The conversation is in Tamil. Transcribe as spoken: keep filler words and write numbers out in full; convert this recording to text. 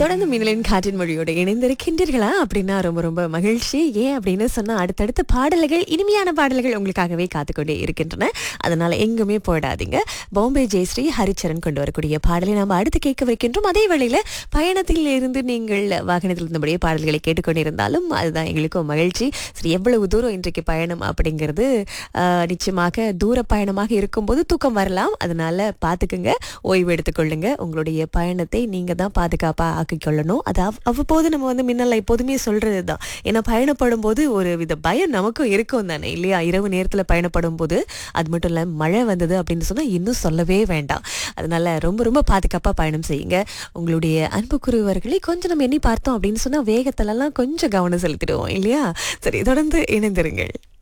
தொடர்ந்து மின்னலின் காற்றின் மொழியோடு இணைந்திருக்கின்றீர்களா அப்படின்னா ரொம்ப ரொம்ப மகிழ்ச்சி. ஏன் அப்படின்னு சொன்னா அடுத்தடுத்த பாடல்கள், இனிமையான பாடல்கள் உங்களுக்காகவே காத்துக்கொண்டே இருக்கின்றன. அதனால எங்குமே போயிடாதீங்க. பாம்பே ஜெயஸ்ரீ ஹரிச்சரன் கொண்டு வரக்கூடிய பாடலை நம்ம அடுத்து கேட்க வைக்கின்றோம். அதே வேளையில பயணத்தில் இருந்து நீங்கள் வாகனத்தில் இருந்தபடியே பாடல்களை கேட்டுக்கொண்டிருந்தாலும் அதுதான் எங்களுக்கும் மகிழ்ச்சி. சரி, எவ்வளவு தூரம் இன்றைக்கு பயணம் அப்படிங்கிறது ஆஹ், நிச்சயமாக தூர பயணமாக இருக்கும்போது தூக்கம் வரலாம். அதனால பார்த்துக்குங்க, ஓய்வு எடுத்துக்கொள்ளுங்க. உங்களுடைய பயணத்தை நீங்க தான் பாதுகாப்பா ஆக்கிக் கொள்ளணும். அது அவ்- அவ்வப்போது நம்ம வந்து மின்னல்ல எப்போதுமே சொல்றது தான். ஏன்னா பயணப்படும் போது ஒரு வித பயம் நமக்கும் இருக்கும் தானே இல்லையா? இரவு நேரத்துல பயணப்படும் போது அது மட்டும் இல்ல, மழை வந்தது அப்படின்னு சொன்னா இன்னும் சொல்லவே வேண்டாம். அதனால ரொம்ப ரொம்ப பாதுகாப்பா பயணம் செய்யுங்க. உங்களுடைய அன்புக்குரியவர்களை கொஞ்சம் நம்ம எண்ணி பார்த்தோம் அப்படின்னு சொன்னா வேகத்துல எல்லாம் கொஞ்சம் கவனம் செலுத்திடுவோம் இல்லையா? சரி, தொடர்ந்து இணைந்திருங்கள்.